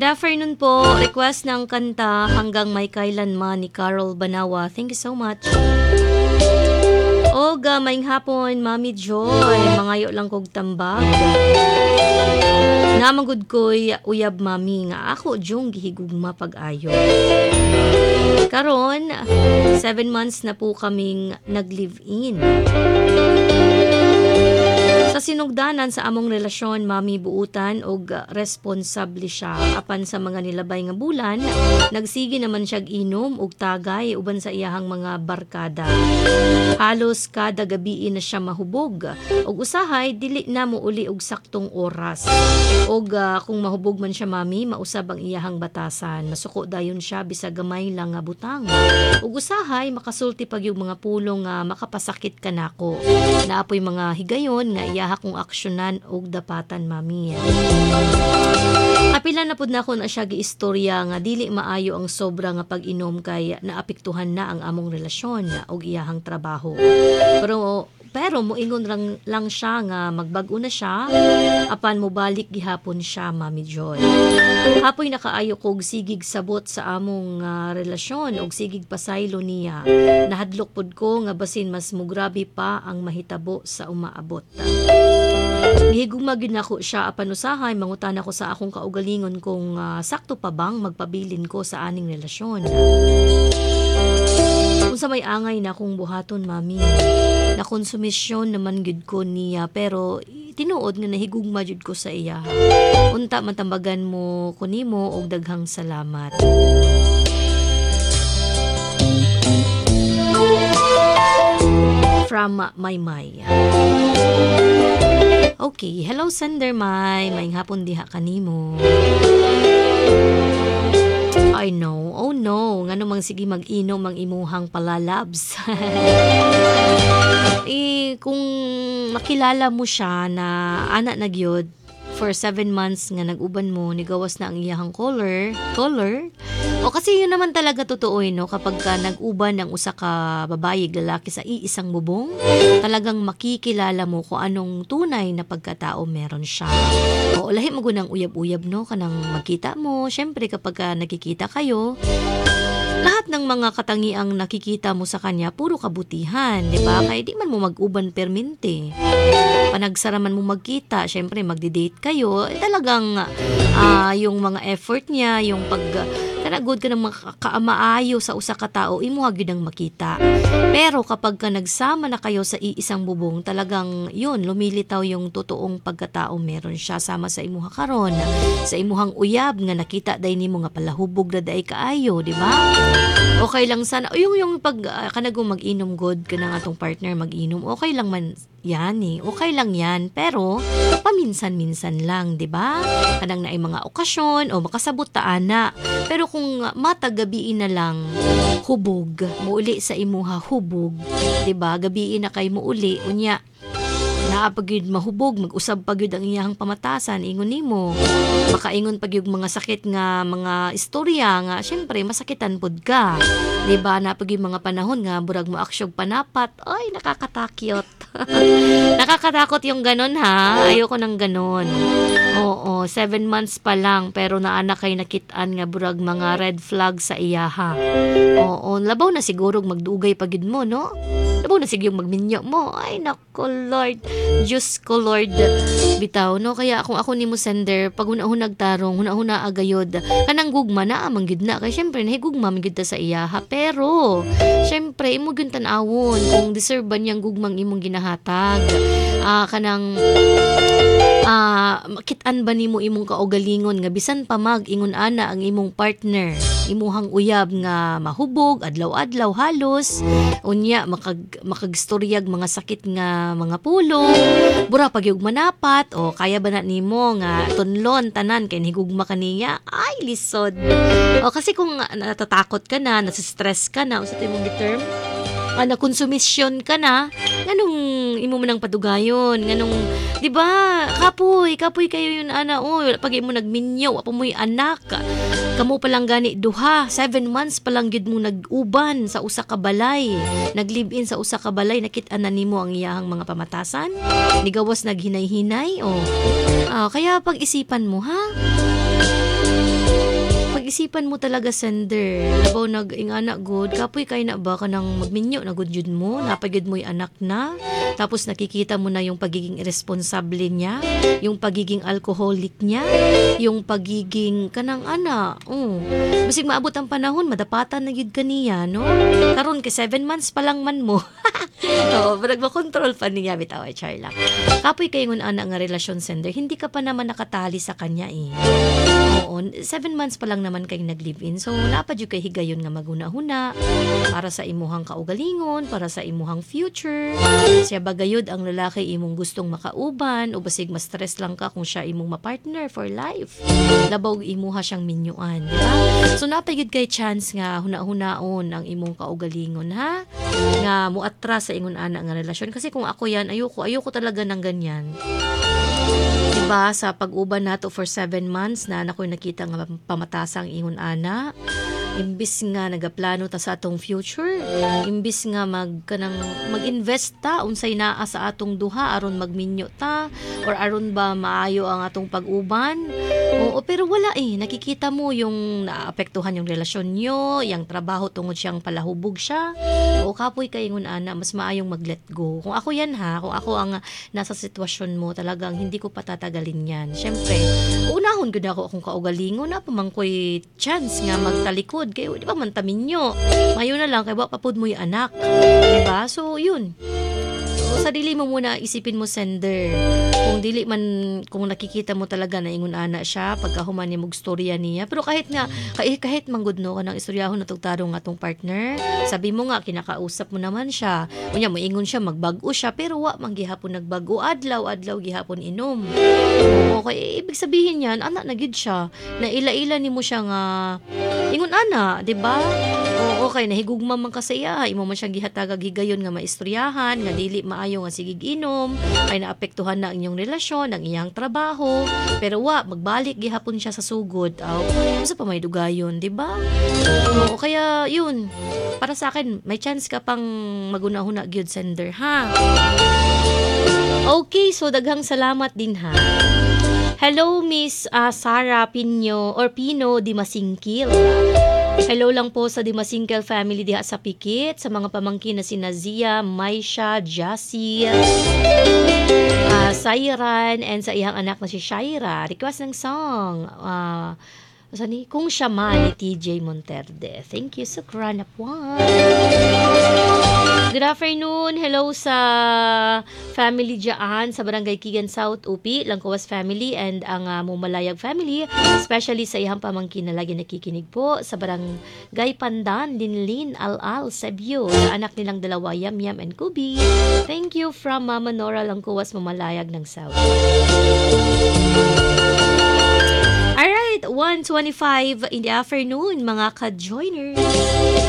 afternoon po. Request ng kanta Hanggang May Kailanman ni Carol Banawa. Thank you so much. Oga, maing hapon, Mami Joy. Mangayo lang kog tambag. Namangod ko'y uyab, Mami, nga ako diyong gihigugma pag-ayo. Karon, 7 months na po kaming nag-live-in. Sa sinugdanan sa among relasyon, Mami, buutan og responsable siya. Apan sa mga nilabay nga bulan, nagsige naman siya inom og tagay uban sa iyahang mga barkada. Halos kada gabi na siya mahubog. Og usahay, dili na mo uli og saktong oras. Og kung mahubog man siya, Mami, mausab ang iyahang batasan. Masuko dayon siya bisa gamay lang nga butang. Og usahay, makasulti pag yung mga pulong nga makapasakit ka nako. Naapoy mga higayon nga iyaha kong aksyonan og dapatan, Mami. Apila na pud na ko na siya giistorya nga dili maayo ang sobra nga pag-inom kay naapektuhan na ang among relasyon og iyahang trabaho. Pero moingon lang siya nga magbag-o na siya apan mobalik gihapon siya, Mami Joy. Hapoy nakaayo kog sigig sabot sa among relasyon og sigig pasaylo niya. Nahadlok pud ko nga basin mas mugrabe pa ang mahitabo sa umaabot. Gihigugma gyud nako siya apan usahay mangutan ako sa akong kaugalingon kung sakto pa bang magpabilin ko sa aning relasyon. Unsa may angay na akong buhaton, Mami. Nakonsumisyon naman gyud ko niya pero tinuod nga nahigugma gyud ko sa iya. Unta matambagan mo kunimo og daghang salamat. From Maymay. Okay, hello sender May. Maayong hapon diha kanimo. I know, oh no, nga namang sige mag-inom ang imuhang palalabs. Kung makilala mo siya na anak na gyud for 7 months nga nag-uban mo, nigawas na ang iyahang color, o kasi yun naman talaga totoo, no? Kapag ka nag-uban ng usa ka babae, lalaki sa iisang bubong, talagang makikilala mo kung anong tunay na pagkatao meron siya. O lahi mo gunang uyab-uyab, no? Kanang magkita mo, syempre kapag ka nakikita kayo, lahat ng mga katangiang nakikita mo sa kanya, puro kabutihan, di ba? Kaya di man mo mag-uban permente. Panagsaraman mo magkita, syempre magdi-date kayo, talagang yung mga effort niya, yung kanagod ka ng kaamaayo sa usa ka tao, imo gyud ang makita. Pero kapag ka nagsama na kayo sa iisang bubong, talagang yun, lumilitaw yung totoong pagkatao meron siya sama sa imuha karon, sa imuhang uyab nga nakita day nimo nga palahubog na day kaayo, di ba? Okay lang sana yung pag kanagong mag-inom god ka ng atong partner mag-inom, okay lang man yan okay lang yan, pero paminsan-minsan lang, di ba? Kanang naay mga okasyon o makasabot ta ana. Pero kung matagabiin na lang hubog, muuli sa imuha hubog, di ba? Gabiin na kay muuli unya. Naapagid mahubog, mag-usab pagyud ang iyahang pamatasan, ingon nimo. Makaingon pagyud mga sakit nga mga istorya nga syempre masakitan pud ka. Di ba? Naapagid mga panahon nga burag mo aksyog panapat, ay nakakatakyot. Nakakatakot yung ganon ha. Ayoko ng ganon. Oo, 7 months pa lang pero naana kay nakitaan nga burag mga red flag sa iyaha. Oo, labaw na siguro magdugay pagid mo, no? Labaw na siguro magminyo mo. Ay nako Lord. Diyos ko Lord. Bitaw, no? Kaya kung ako nimo sender, pag hunahunag tarong, hunahuna agayod, kanang gugma na amang gid na. Kaya syempre nahigugma man gid ta sa iyaha. Pero syempre imo gyud tan-awon kung deserve ba niyang gugmang imong ginahatag. Kanang makitaan ba nimo imong kaugalingon nga bisan pa mag-ingon ana ang imong partner, imuhang uyab nga mahubog adlaw-adlaw halos unya makagstoryag mga sakit nga mga pulong, bura pagyug manapat o kaya ba na nimo nga tunlon tanan kay higugma kaniya, ay lisod. O kasi kung natatakot ka na, nasa-stress ka na, usa imong term, na konsumisyon ka na, nganong imo man ang padugayon, nganong, di ba, kapoy kayo yun, ana, pag imo nagminyo, apo mo'y anak, kamo palang gani, duha, 7 months palang gid mo nag-uban sa usa ka balay, nag-live-in sa usa ka balay, nakita na nimo ang iyahang mga pamatasan, nigawas naghinay-hinay, kaya pag-isipan mo, ha? pag-isipan mo talaga sender. Labaw nag-ingana good, kapoy kay na ba ka nang magminyo na good jud mo, napagid mo'y anak na, tapos nakikita mo na yung pagiging irresponsible niya, yung pagiging alcoholic niya, yung pagiging kanang ana. Basig maabot ang panahon, madapatan na yun kaniya, no? Karon kay 7 months pa lang man mo. Oo, nagmakontrol pa niya, bitaw ay Charla. Kapoy kayo ngun ana nga relasyon sender, hindi ka pa naman nakatali sa kanya eh. Oo, 7 months pa lang naman kayong nag-live-in. So, napad yung kay higayon nga maguna-huna para sa imuhang kaugalingon, para sa imuhang future. Siya bagayod ang lalaki imong gustong makauban o basig mas stress lang ka kung siya imong ma-partner for life. Labaw imuha siyang minyuan, di ba? So, napagid kay chance nga huna-hunaon ang imong kaugalingon, ha? Nga muatras sa ingon ana nga relasyon. Kasi kung ako yan, ayoko talaga ng ganyan. Diba, sa pag-uban nato for 7 months na nakoy nakita nga pamatasang ingon ana, imbis nga nagaplano ta sa atong future, imbis nga mag-invest ta unsay naa sa atong duha aron magminyo ta or aron ba maayo ang atong pag-uban. Oo, pero wala nakikita mo yung naapektuhan yung relasyon nyo, yung trabaho tungod siyang palahubog siya. O kapoy kay ingon ana, mas maayong mag-let go. Kung ako yan kung ako ang nasa sitwasyon mo, talagang hindi ko patatagalin yan. Syempre, unahon gud ako akong kaugalingon na pamangkoy chance nga magtalikod kayo, di ba man taminyo. Mayo na lang kay wa papud mo yung anak. Di ba? So, yun. So, sa dili mo muna isipin mo sender. Kung nakikita mo talaga na ingon ana siya, pagkahuman niya mong storya niya. Pero kahit manggod no ka ng istoryahon na tugtarong atong partner, sabi mo nga, kinakausap mo naman siya. Unya, moingon siya, magbago siya, pero wa man gihapon nagbago. Adlaw gihapon inom. Okay, ibig sabihin yan, anak na gid siya. Na ila-ila ni mo siya nga, ingon ana, di ba? Okay, nahigugma man ka sa iya. Imo man siyang gihatagag higayon nga maistoryahan, nga dili maayo nga sigig inom, kay naapektuhan na ang inyong relasyon, ang iyang trabaho, pero magbalik gihapon siya sa sugod. Sa pa may dugayon, di ba? Oo, kaya yun, para sa akin, may chance ka pang magunahuna gyud sender, ha? Okay, so daghang salamat din, ha? Hello, Miss Sarah Pino Di Masingkil. Hello lang po sa Di Masingkil family diha sa Pikit, sa mga pamangkin na sina Zia, Maisha, Jassy, Sairan, and sa iyang anak na si Shaira. Request ng song. Kung siya man ni TJ Monterde. Thank you, Sukran Apwan. Good afternoon. Hello sa family dyan sa Barangay Kigan South, Upi, Langkawas family, and ang Mumalayag family, especially sa iyang pamangkin na lagi nakikinig po sa Barangay Pandan, Linlin, Al-Al, Sebio, sa anak nilang dalawa, Yam Yam and Kubi. Thank you from Mama Nora Langkawas, Mumalayag ng South. Alright, 1:25 in the afternoon, mga ka-joiners.